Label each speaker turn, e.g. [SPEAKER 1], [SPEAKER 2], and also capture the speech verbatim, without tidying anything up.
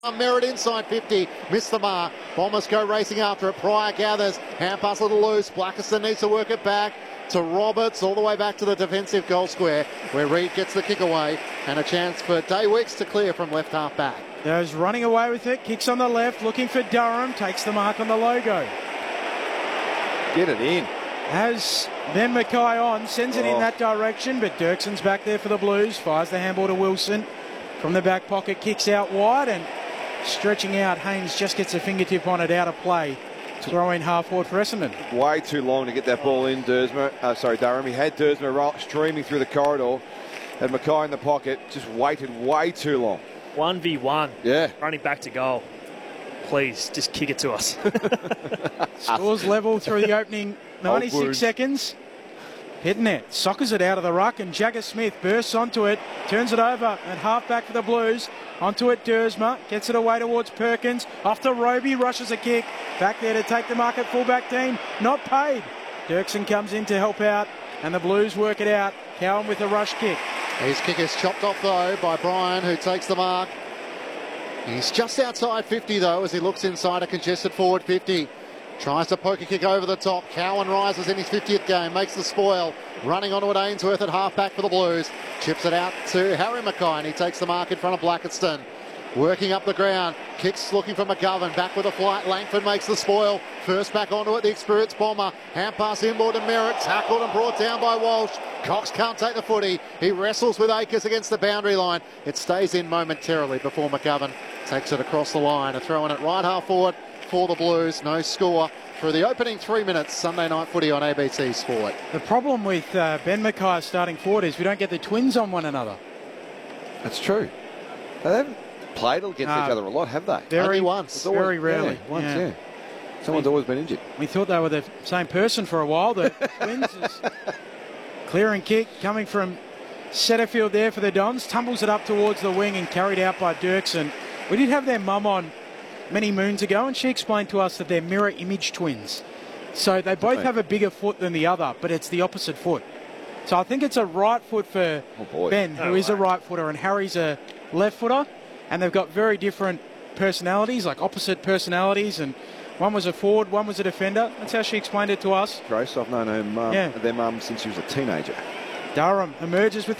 [SPEAKER 1] Merritt inside fifty, missed the mark. Bombers go racing after it. Pryor gathers, hand pass a little loose. Blackiston needs to work it back to Roberts, all the way back to the defensive goal square, where Reid gets the kick away, and a chance for Daywicks to clear from left half back.
[SPEAKER 2] Goes running away with it, kicks on the left, looking for Durham, takes the mark on the logo.
[SPEAKER 3] Get it in.
[SPEAKER 2] Has Ben Mackay on, sends it oh. in that direction, but Dirkson's back there for the Blues, fires the handball to Wilson. From the back pocket, kicks out wide, and stretching out, Haynes just gets a fingertip on it out of play. Throw in half forward for Essendon.
[SPEAKER 3] Way too long to get that ball in, Dersma. Uh, sorry, Durham. He had Dersma streaming through the corridor. Had Mackay in the pocket. Just waited way too long.
[SPEAKER 4] one v one.
[SPEAKER 3] Yeah.
[SPEAKER 4] Running back to goal. Please, just kick it to us.
[SPEAKER 2] Scores level through the opening ninety-six seconds. Hitting it, soccers it out of the ruck, and Jagger Smith bursts onto it, turns it over at half back for the Blues. Onto it, Dersma, gets it away towards Perkins. Off to Roby, rushes a kick. Back there to take the mark at fullback team. Not paid. Dirkson comes in to help out, and the Blues work it out. Cowan with a rush kick.
[SPEAKER 1] His kick is chopped off, though, by Brian, who takes the mark. He's just outside fifty, though, as he looks inside a congested forward fifty. Tries to poke a kick over the top. Cowan rises in his fiftieth game, makes the spoil. Running onto it, Ainsworth at half-back for the Blues. Chips it out to Harry Mackay, and he takes the mark in front of Blackiston. Working up the ground. Kicks looking for McGovern. Back with a flight. Langford makes the spoil. First back onto it, the experienced Bomber. Hand pass inboard to Merritt. Tackled and brought down by Walsh. Cox can't take the footy. He wrestles with Akers against the boundary line. It stays in momentarily before McGovern takes it across the line. A throw in at right half forward for the Blues. No score for the opening three minutes. Sunday night footy on A B C Sport.
[SPEAKER 2] The problem with uh, Ben Mackay starting forward is we don't get the twins on one another.
[SPEAKER 3] That's true. They haven't played against uh, each other a lot, have they?
[SPEAKER 2] Very
[SPEAKER 1] Only once.
[SPEAKER 2] Always, very rarely.
[SPEAKER 3] Yeah, once,
[SPEAKER 2] yeah.
[SPEAKER 3] yeah. Someone's we, always been injured.
[SPEAKER 2] We thought they were the same person for a while. The twins is clearing kick coming from Setterfield there for the Dons. Tumbles it up towards the wing and carried out by Dirkson. We did have their mum on many moons ago, and she explained to us that they're mirror image twins. So they both have a bigger foot than the other, but it's the opposite foot. So I think it's a right foot for
[SPEAKER 3] oh
[SPEAKER 2] Ben, who
[SPEAKER 4] oh,
[SPEAKER 2] is a
[SPEAKER 4] wow.
[SPEAKER 2] right footer, and Harry's a left footer, and they've got very different personalities, like opposite personalities, and one was a forward, one was a defender. That's how she explained it to us.
[SPEAKER 3] Grace, I've known her mum,
[SPEAKER 2] Yeah.
[SPEAKER 3] their mum since she was a teenager.
[SPEAKER 2] Durham emerges with